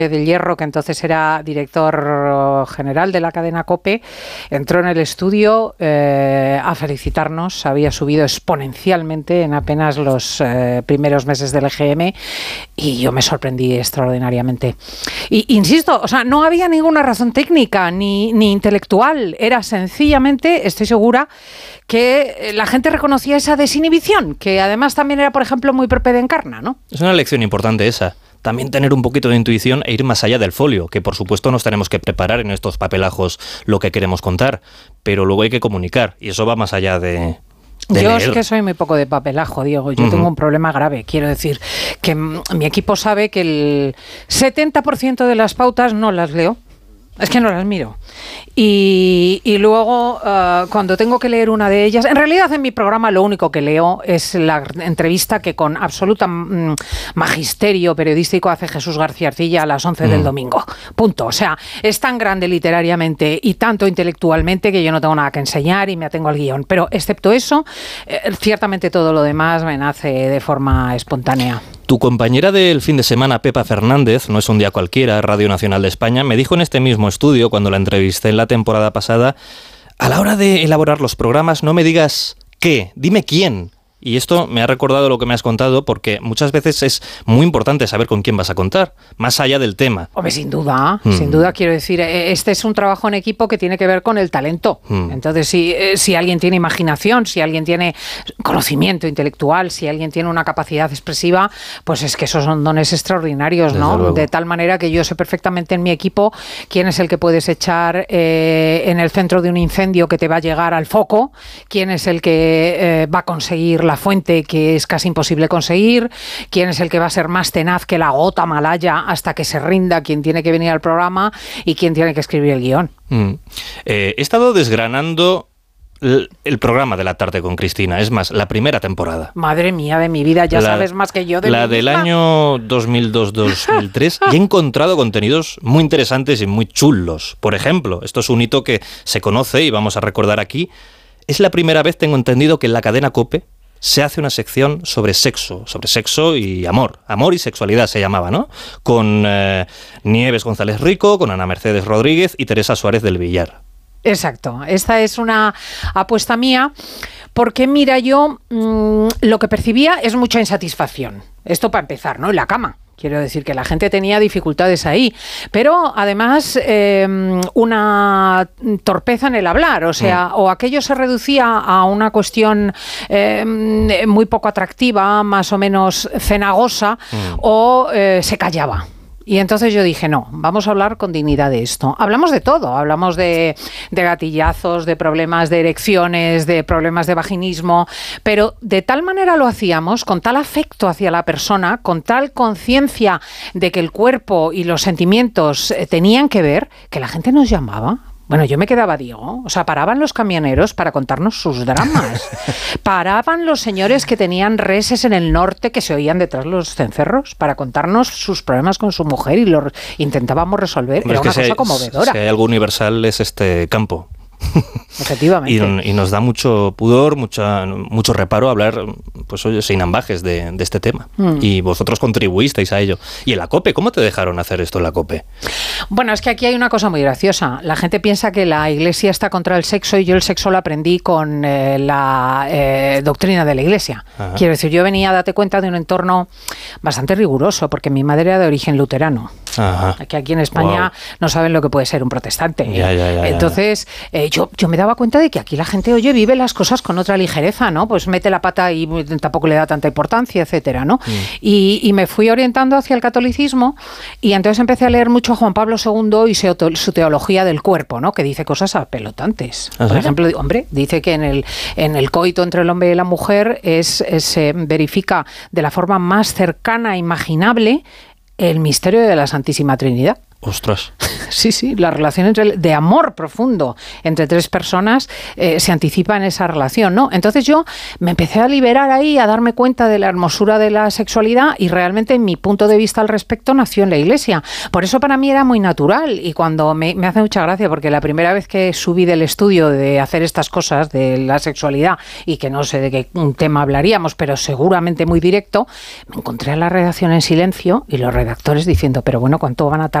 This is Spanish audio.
del Hierro, que entonces era director general de la cadena COPE, entró en el estudio a felicitarnos. Había subido exponencialmente en apenas los primeros meses del EGM y yo me sorprendí extraordinariamente. Y insisto, o sea, no había ninguna razón técnica ni intelectual, era sencillamente, estoy segura, que la gente reconocía esa desinhibición, que además también era, por ejemplo, muy propia de Encarna, ¿no? Es una lección importante esa. También tener un poquito de intuición e ir más allá del folio, que por supuesto nos tenemos que preparar en estos papelajos lo que queremos contar, pero luego hay que comunicar, y eso va más allá de yo leer. Es que soy muy poco de papelajo, Diego. Yo tengo un problema grave. Quiero decir que mi equipo sabe que el 70% de las pautas no las leo. Es que no las miro. Y luego, cuando tengo que leer una de ellas, en realidad en mi programa lo único que leo es la entrevista que con absoluta magisterio periodístico hace Jesús García Arcilla a las 11 del domingo. Punto. O sea, es tan grande literariamente y tanto intelectualmente que yo no tengo nada que enseñar y me atengo al guión. Pero excepto eso, ciertamente todo lo demás me nace de forma espontánea. Tu compañera del fin de semana, Pepa Fernández, no es un día cualquiera, Radio Nacional de España, me dijo en este mismo estudio, cuando la entrevisté en la temporada pasada, a la hora de elaborar los programas, no me digas qué, dime quién. Y esto me ha recordado lo que me has contado, porque muchas veces es muy importante saber con quién vas a contar, más allá del tema. Hombre, sin duda, quiero decir, este es un trabajo en equipo que tiene que ver con el talento. Entonces, si alguien tiene imaginación, si alguien tiene conocimiento intelectual, si alguien tiene una capacidad expresiva, pues es que esos son dones extraordinarios, ¿no? De tal manera que yo sé perfectamente en mi equipo quién es el que puedes echar en el centro de un incendio que te va a llegar al foco, quién es el que va a conseguir la fuente que es casi imposible conseguir, quién es el que va a ser más tenaz que la gota malaya hasta que se rinda, quién tiene que venir al programa y quién tiene que escribir el guión. He estado desgranando el programa de La Tarde con Cristina, es más, la primera temporada. Madre mía de mi vida, ya sabes más que yo de la mí del misma. año 2002-2003, y he encontrado contenidos muy interesantes y muy chulos. Por ejemplo, esto es un hito que se conoce y vamos a recordar aquí. Es la primera vez, tengo entendido, que en la cadena COPE se hace una sección sobre sexo y amor y sexualidad se llamaba, ¿no? Con Nieves González Rico, con Ana Mercedes Rodríguez y Teresa Suárez del Villar. Exacto, esta es una apuesta mía, porque mira, yo lo que percibía es mucha insatisfacción. Esto para empezar, ¿no? En la cama. Quiero decir que la gente tenía dificultades ahí, pero además una torpeza en el hablar, o sea, o aquello se reducía a una cuestión muy poco atractiva, más o menos cenagosa, o se callaba. Y entonces yo dije, no, vamos a hablar con dignidad de esto. Hablamos de todo, hablamos de gatillazos, de problemas de erecciones, de problemas de vaginismo, pero de tal manera lo hacíamos, con tal afecto hacia la persona, con tal conciencia de que el cuerpo y los sentimientos tenían que ver, que la gente nos llamaba. Bueno, yo me quedaba, Diego, o sea, paraban los camioneros para contarnos sus dramas. Paraban los señores que tenían reses en el norte que se oían detrás de los cencerros para contarnos sus problemas con su mujer y los intentábamos resolver. Era una cosa conmovedora. Si hay algo universal es este campo. Efectivamente. Y nos da mucho pudor, mucho reparo hablar, pues oye, sin ambajes de este tema. Y vosotros contribuisteis a ello. Y en la COPE, ¿cómo te dejaron hacer esto en la COPE? Bueno, es que aquí hay una cosa muy graciosa. La gente piensa que la Iglesia está contra el sexo y yo el sexo lo aprendí con la doctrina de la Iglesia. Ajá. Quiero decir, yo venía, date cuenta, de un entorno bastante riguroso, porque mi madre era de origen luterano. Ajá. Aquí en España no saben lo que puede ser un protestante. Ya. Entonces, yo me daba cuenta de que aquí la gente, oye, vive las cosas con otra ligereza, ¿no? Pues mete la pata y tampoco le da tanta importancia, etcétera, ¿no? Y me fui orientando hacia el catolicismo y entonces empecé a leer mucho a Juan Pablo II y su teología del cuerpo, ¿no? Que dice cosas apelotantes. Por ejemplo, hombre, dice que en el coito entre el hombre y la mujer se verifica de la forma más cercana e imaginable el misterio de la Santísima Trinidad. Ostras. Sí, la relación de amor profundo entre tres personas se anticipa en esa relación, ¿no? Entonces yo me empecé a liberar ahí, a darme cuenta de la hermosura de la sexualidad y realmente mi punto de vista al respecto nació en la iglesia. Por eso para mí era muy natural y cuando me hace mucha gracia porque la primera vez que subí del estudio de hacer estas cosas de la sexualidad y que no sé de qué tema hablaríamos, pero seguramente muy directo, me encontré a la redacción en silencio y los redactores diciendo, pero bueno, ¿cuánto van a tardar